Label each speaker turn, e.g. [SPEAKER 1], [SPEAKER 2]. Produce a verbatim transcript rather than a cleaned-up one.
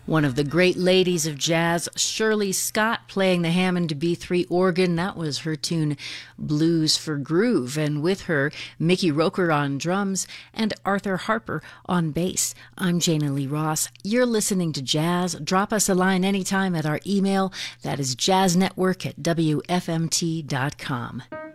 [SPEAKER 1] One of the great ladies of jazz, Shirley Scott, playing the Hammond B three organ. That was her tune Blues for Groove. And with her, Mickey Roker on drums and Arthur Harper on bass. I'm Jana Lee Ross. You're listening to Jazz. Drop us a line anytime at our email. That is jazznetwork at w f m t dot com.